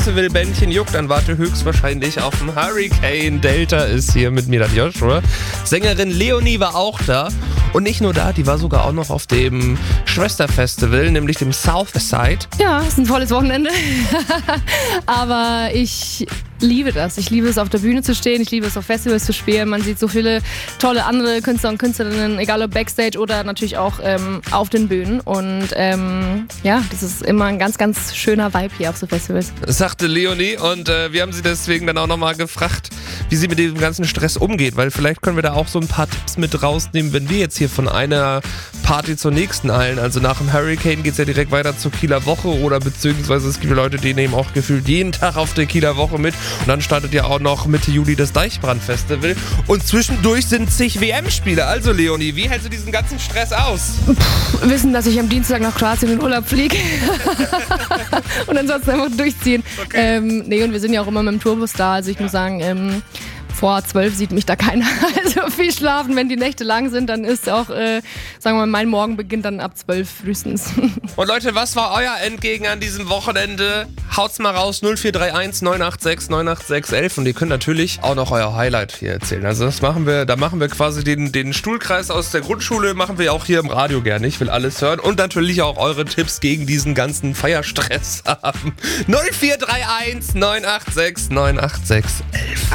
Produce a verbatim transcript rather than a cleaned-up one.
Festivalbändchen juckt, dann warte höchstwahrscheinlich auf den Hurricane. Delta ist hier mit mir, das Joshua. Sängerin Leonie war auch da. Und nicht nur da, die war sogar auch noch auf dem Schwesterfestival, nämlich dem Southside. Ja, ist ein volles Wochenende. Aber ich liebe das. Ich liebe es, auf der Bühne zu stehen. Ich liebe es, auf Festivals zu spielen. Man sieht so viele tolle andere Künstler und Künstlerinnen, egal ob Backstage oder natürlich auch ähm, auf den Bühnen. Und ähm, ja, das ist immer ein ganz, ganz schöner Vibe hier auf so Festivals. Das sagte Leonie und äh, wir haben sie deswegen dann auch nochmal gefragt, wie sie mit diesem ganzen Stress umgeht. Weil vielleicht können wir da auch so ein paar Tipps mit rausnehmen, wenn wir jetzt hier von einer Party zur nächsten eilen. Also nach dem Hurricane geht es ja direkt weiter zur Kieler Woche oder beziehungsweise es gibt Leute, die nehmen auch gefühlt jeden Tag auf der Kieler Woche mit. Und dann startet ja auch noch Mitte Juli das Deichbrand-Festival. Und zwischendurch sind zig W M-Spiele. Also Leonie, wie hältst du diesen ganzen Stress aus? Puh, wissen, dass ich am Dienstag nach Kroatien in Urlaub fliege. Und ansonsten einfach durchziehen. Okay. Ähm, nee, und wir sind ja auch immer mit dem Tourbus da. Also ich ja. muss sagen, ähm, vor zwölf sieht mich da keiner. Also viel schlafen, wenn die Nächte lang sind, dann ist auch, äh, sagen wir mal, mein Morgen beginnt dann ab zwölf frühestens. Und Leute, was war euer Entgegen an diesem Wochenende? Haut's mal raus, null vier drei eins neun acht sechs neun acht sechs elf und ihr könnt natürlich auch noch euer Highlight hier erzählen. Also das machen wir, da machen wir quasi den, den Stuhlkreis aus der Grundschule, machen wir auch hier im Radio gerne. Ich will alles hören und natürlich auch eure Tipps gegen diesen ganzen Feierstress haben. null vier drei eins neun acht sechs neun acht sechs elf